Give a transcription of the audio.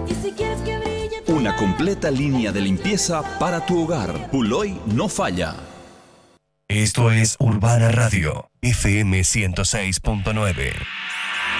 Y si quieres que brille tu Una completa línea de limpieza para tu hogar. Puloy no falla. Esto es Urbana Radio, FM 106.9.